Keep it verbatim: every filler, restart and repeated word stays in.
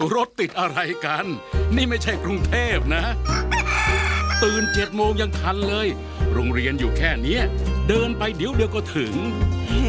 รถติดอะไรกัน นี่ไม่ใช่กรุงเทพนะ ตื่นเจ็ดโมงยังทันเลย โรงเรียนอยู่แค่เนี้ยเดินไปเดี๋ยวเดียวก็ถึง